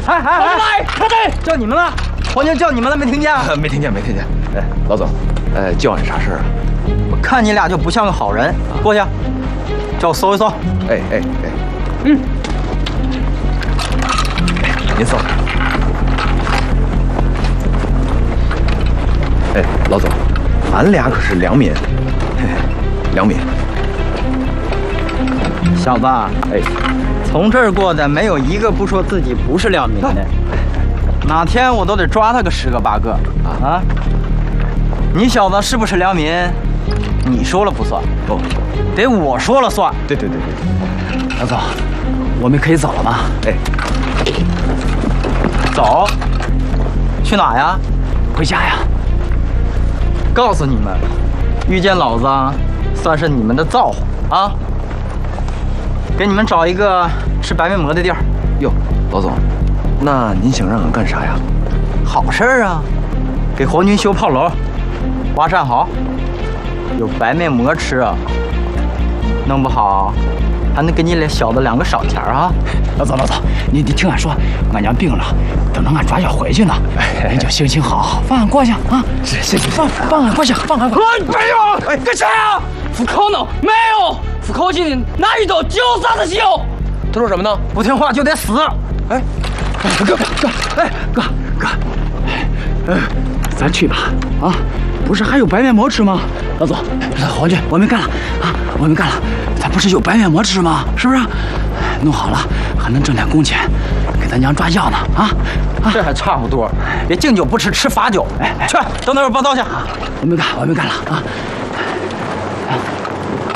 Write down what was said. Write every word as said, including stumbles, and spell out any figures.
哎哎哎！快点，叫你们了，黄牛叫你们了，没听见？ 没听见，没听见。哎，老总，呃，叫你啥事儿啊？ 我看你俩就不像个好人，过去，叫我搜一搜。 哎哎哎， 嗯， 您搜。哎，老总，俺俩可是良民，嘿嘿，良民。 小子，哎，从这儿过的没有一个不说自己不是良民的，哪天我都得抓他个十个八个啊！啊，你小子是不是良民？你说了不算， 哦， 得我说了算。 对对对对， 老总，我们可以走了吗？ 哎， 走，去哪呀？ 回家呀。 告诉你们，遇见老子算是你们的造化啊！给你们找一个吃白面馍的地儿。 哟，老总，那您想让俺干啥呀？ 好事儿啊，给皇军修炮楼，挖战壕，有白面馍吃啊！弄不好还能给你俩小子两个少钱啊！ 老总，老总，你你听俺说，俺娘病了，等着俺抓药回去呢。 哎， 你就行行好好，放俺过去啊！ 是，行行， 放放俺过去，放俺过去。 没有，哎，干啥呀？不可能，没有，不可能，哪遇到就啥子修？ 他说什么呢？ 不听话就得死！ 哎，哥哥哥，哎哥哥，呃，咱去吧啊！不是还有白面馍吃吗？老总，皇军，我们干了啊！我们干了，咱不是有白面馍吃吗？是不是？弄好了还能挣点工钱，给咱娘抓药呢啊！啊， 这还差不多，别敬酒不吃吃罚酒。哎，去，到那边报道去。 我们干，我们干了啊！